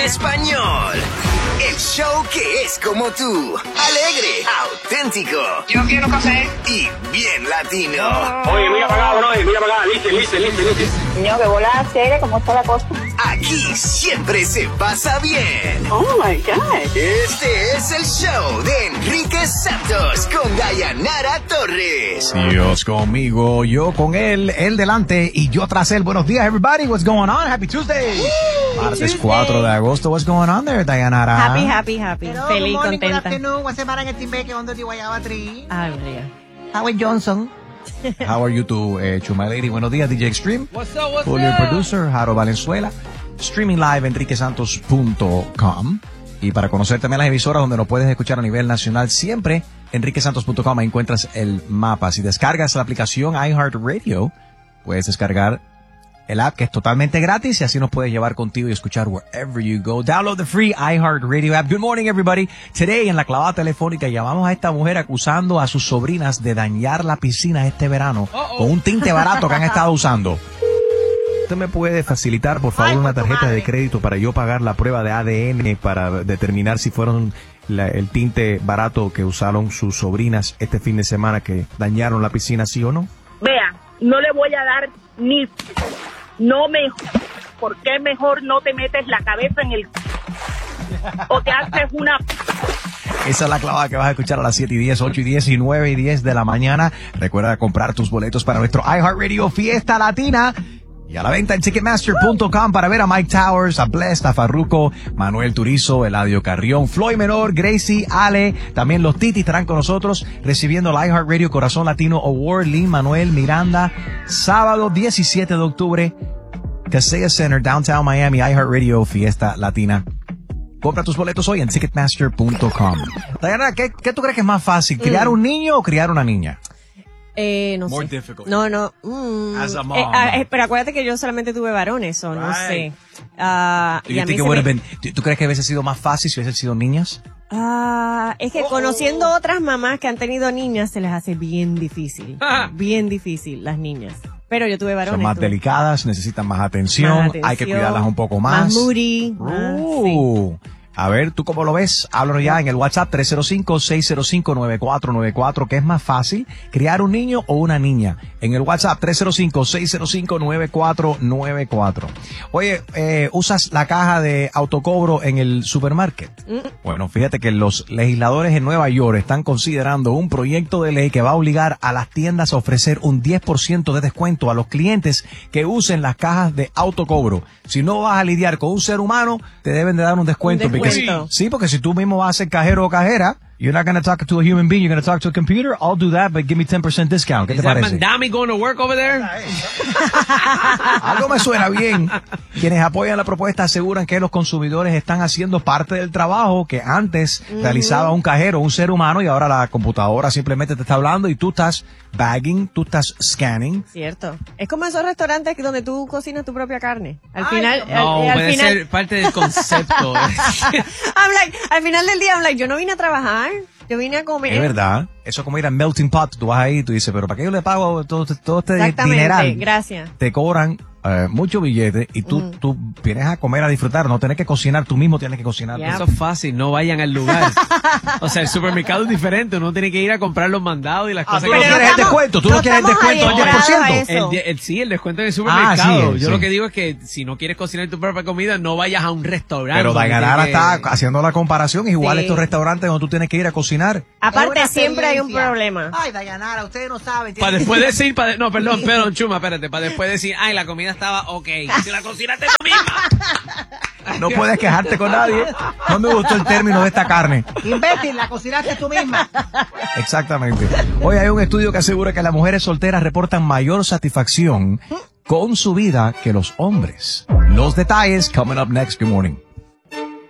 español. El show que es como tú. Alegre, auténtico. Yo quiero café. Y bien latino. Oye, mira para acá, bro. Mira para acá. Listen. Señor, que bola seria, ¿cómo está la cosa? Aquí siempre se pasa bien. Oh, my God. Este es el show de Enrique Santos con Dayanara Torres. Dios conmigo, yo con él delante y yo tras él. Buenos días, everybody. What's going on? Happy Tuesday. Martes 4 de agosto. What's going on there, Dayanara? Happy. Hello, Feliz, good morning, good contenta. afternoon. What's the matter in Timbeke under the Guayaba tree? Ay, María. Howard Johnson. How are you too, Chuma Lady? Buenos días, DJ Extreme. What's up? Julio Producer, Jaro Valenzuela. Streaming live, enriquesantos.com. Y para conocer también las emisoras donde nos puedes escuchar a nivel nacional, siempre enriquesantos.com. Ahí encuentras el mapa. Si descargas la aplicación iHeartRadio, puedes descargar el app que es totalmente gratis y así nos puedes llevar contigo y escuchar wherever you go. Download the free iHeartRadio app. Good morning, everybody. Today, en la clavada telefónica, llamamos a esta mujer acusando a sus sobrinas de dañar la piscina este verano con un tinte barato que han estado usando. ¿Usted me puede facilitar, por favor, una tarjeta de crédito para yo pagar la prueba de ADN para determinar si fueron el tinte barato que usaron sus sobrinas este fin de semana que dañaron la piscina, sí o no? Vea, no le voy a dar ni... No me... ¿Por qué mejor no te metes la cabeza en el... o te haces una... Esa es la clavada que vas a escuchar a las 7:10, 8:10 y 9:10 de la mañana. Recuerda comprar tus boletos para nuestro iHeartRadio Fiesta Latina. Y a la venta en Ticketmaster.com para ver a Mike Towers, a Blessed, a Farruko, Manuel Turizo, Eladio Carrión, Floyd Menor, Gracie, Ale. También los Titi estarán con nosotros recibiendo el iHeartRadio Corazón Latino Award. Lin Manuel Miranda, sábado 17 de octubre, Kaseya Center, Downtown Miami, iHeartRadio Fiesta Latina. Compra tus boletos hoy en Ticketmaster.com. Diana, ¿qué tú crees que es más fácil? ¿Criar un niño o criar una niña? No More sé. difficult. No. As a mom. Pero acuérdate que yo solamente tuve varones, o no sé. Y a mí ¿Tú crees que hubiese sido más fácil si hubiesen sido niñas? es que conociendo otras mamás que han tenido niñas, se les hace bien difícil. Bien difícil las niñas. Pero yo tuve varones. Son más delicadas, necesitan más atención, hay que cuidarlas un poco más. Más moody. Sí. A ver, ¿tú cómo lo ves? Háblanos ya en el WhatsApp 305-605-9494. ¿Qué es más fácil, criar un niño o una niña? En el WhatsApp 305-605-9494. Oye, ¿usas la caja de autocobro en el supermarket? Bueno, fíjate que los legisladores en Nueva York están considerando un proyecto de ley que va a obligar a las tiendas a ofrecer un 10% de descuento a los clientes que usen las cajas de autocobro. Si no vas a lidiar con un ser humano, te deben de dar un descuento. Sí, porque si tú mismo vas a ser cajero o cajera, you're not going to talk to a human being, you're going to talk to a computer. I'll do that, but give me 10% discount. ¿Qué te parece? Is that Mandami going to work over there? Algo me suena bien. Quienes apoyan la propuesta aseguran que los consumidores están haciendo parte del trabajo que antes realizaba un cajero, un ser humano, y ahora la computadora simplemente te está hablando y tú estás bagging, tú estás scanning. Cierto. Es como esos restaurantes donde tú cocinas tu propia carne. Al Ay, final... No, al puede final, ser parte del concepto. al final del día, yo no vine a trabajar. Yo vine a comer. Es verdad. Eso es como ir al melting pot. Tú vas ahí y tú dices, pero ¿para qué yo le pago todo este dineral? Gracias. Te cobran mucho billete y tú vienes a comer, a disfrutar. No tienes que cocinar, tú mismo tienes que cocinar. Yeah. Eso es fácil, no vayan al lugar. O sea, el supermercado es diferente. Uno tiene que ir a comprar los mandados y las cosas. ¿Tú no quieres el descuento? ¿Tú no quieres el descuento del 10%? Sí, el descuento en el supermercado. Yo sí. lo que digo es que si no quieres cocinar tu propia comida, no vayas a un restaurante. Pero Dayanara está haciendo la comparación. Igual Sí. estos restaurantes donde tú tienes que ir a cocinar. Aparte, siempre hay un problema. Ay, Dayanara, ustedes no saben. Para después decir, no, perdón, Chuma, espérate, para después decir, ay, la comida estaba ok. Si la cocinaste tú misma. No puedes quejarte con nadie. No me gustó el término de esta carne. Imbécil, la cocinaste tú misma. Exactamente. Hoy hay un estudio que asegura que las mujeres solteras reportan mayor satisfacción con su vida que los hombres. Los detalles coming up next. Good morning.